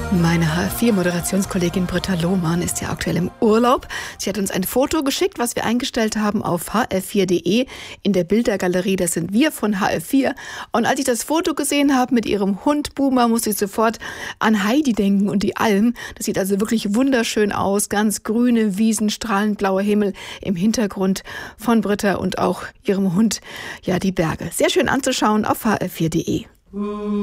Meine HR4-Moderationskollegin Britta Lohmann ist ja aktuell im Urlaub. Sie hat uns ein Foto geschickt, was wir eingestellt haben auf hr4.de in der Bildergalerie. Das sind wir von HR4. Und als ich das Foto gesehen habe mit ihrem Hund Boomer, musste ich sofort an Heidi denken und die Alm. Das sieht also wirklich wunderschön aus. Ganz grüne Wiesen, strahlend blauer Himmel im Hintergrund von Britta und auch ihrem Hund. Ja, die Berge. Sehr schön anzuschauen auf hr4.de.